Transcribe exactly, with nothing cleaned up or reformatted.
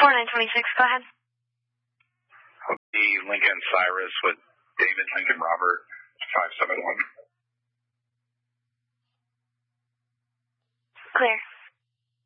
four nine two six, go ahead. The Lincoln Cyrus with David Lincoln Robert, five seven one.